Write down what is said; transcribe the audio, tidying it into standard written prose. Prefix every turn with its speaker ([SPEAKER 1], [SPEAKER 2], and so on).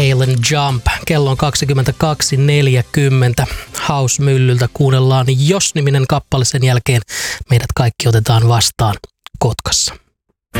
[SPEAKER 1] Nail and Jump. Kello on 22.40. House-myllyltä kuunnellaan Jos-niminen kappale. Sen jälkeen meidät kaikki otetaan vastaan Kotkassa.